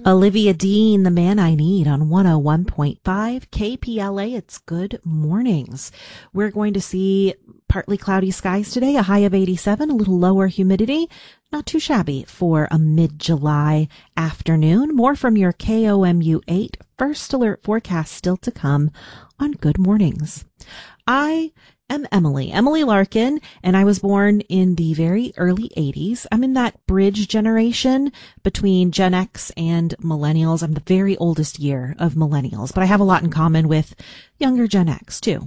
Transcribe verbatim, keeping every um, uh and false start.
Olivia Dean, The Man I Need on one oh one point five K P L A. It's Good Mornings. We're going to see partly cloudy skies today, a high of eighty-seven, a little lower humidity. Not too shabby for a mid-July afternoon. More from your K O M U eight First Alert forecast still to come on Good Mornings. I am Emily, Emily Larkin, and I was born in the very early eighties. I'm in that bridge generation between Gen X and millennials. I'm the very oldest year of millennials, but I have a lot in common with younger Gen X too.